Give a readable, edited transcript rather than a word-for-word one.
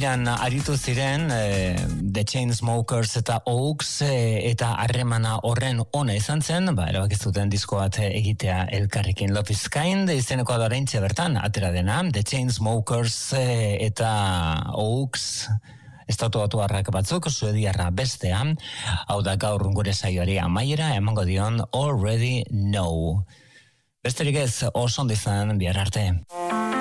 biran aritu ziren The Chainsmokers eta Oaks eta harremana horren ona izan zen, erabaki zuten disko bat egitea elkarrekin. Love is Kind izeneko da oraintxe bertan atera dena, The Chainsmokers eta Oaks estatuatuarrak batzuk, suediarra bestea, hau da gaur gure saioari amaiera emango dion Already Know. Besterik ez, oso ondo izan, bihar arte.